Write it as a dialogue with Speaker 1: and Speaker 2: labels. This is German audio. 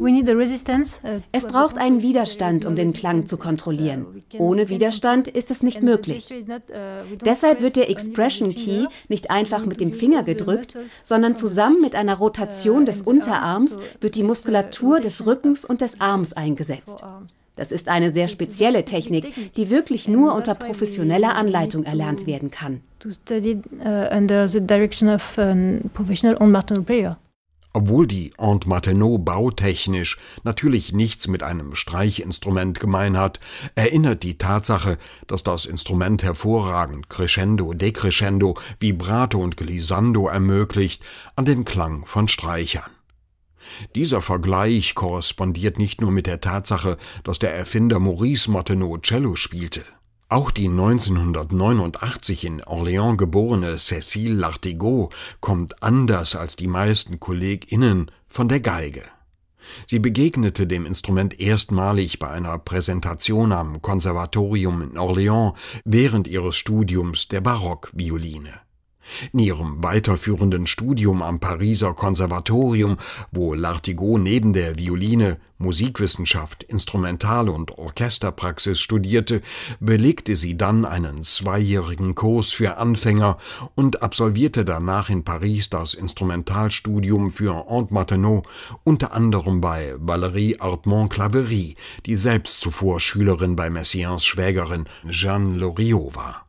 Speaker 1: Es braucht einen Widerstand, um den Klang zu kontrollieren. Ohne Widerstand ist es nicht möglich. Deshalb wird der Expression Key nicht einfach mit dem Finger gedrückt, sondern zusammen mit einer Rotation des Unterarms wird die Muskulatur des Rückens und des Arms eingesetzt. Das ist eine sehr spezielle Technik, die wirklich nur unter professioneller Anleitung erlernt werden kann.
Speaker 2: Obwohl die Aunt Martenot bautechnisch natürlich nichts mit einem Streichinstrument gemein hat, erinnert die Tatsache, dass das Instrument hervorragend Crescendo, Decrescendo, Vibrato und Glissando ermöglicht, an den Klang von Streichern. Dieser Vergleich korrespondiert nicht nur mit der Tatsache, dass der Erfinder Maurice Martenot Cello spielte. Auch die 1989 in Orléans geborene Cécile Lartigot kommt anders als die meisten KollegInnen von der Geige. Sie begegnete dem Instrument erstmalig bei einer Präsentation am Konservatorium in Orléans während ihres Studiums der Barockvioline. In ihrem weiterführenden Studium am Pariser Konservatorium, wo Lartigot neben der Violine Musikwissenschaft, Instrumental- und Orchesterpraxis studierte, belegte sie dann einen 2-jährigen Kurs für Anfänger und absolvierte danach in Paris das Instrumentalstudium für Aunt Martenot, unter anderem bei Valérie Hartmann-Claverie, die selbst zuvor Schülerin bei Messiaens Schwägerin Jeanne Loriot war.